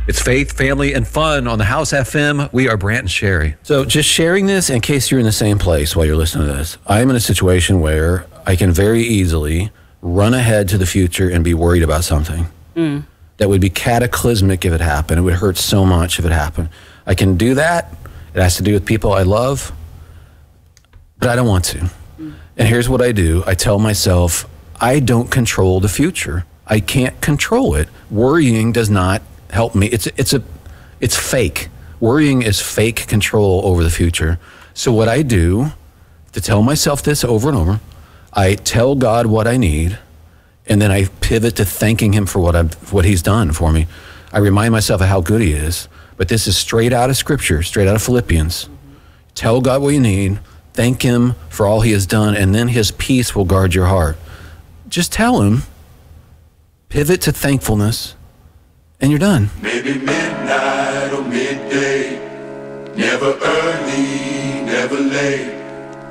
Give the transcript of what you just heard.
It's faith, family, and fun on the House FM. We are Brant and Sherry. So just sharing this in case you're in the same place while you're listening to this. I'm in a situation where I can very easily run ahead to the future and be worried about something that would be cataclysmic if it happened. It would hurt so much if it happened. I can do that. It has to do with people I love, but I don't want to. And here's what I do. I tell myself, I don't control the future. I can't control it. Worrying does not help me. It's fake. Worrying is fake control over the future. So what I do to tell myself this over and over, I tell God what I need, and then I pivot to thanking him for what he's done for me. I remind myself of how good he is. But this is straight out of Scripture, straight out of Philippians. Tell God what you need, thank him for all he has done, and then his peace will guard your heart. Just tell him, pivot to thankfulness, and you're done. Maybe midnight or midday, never early, never late.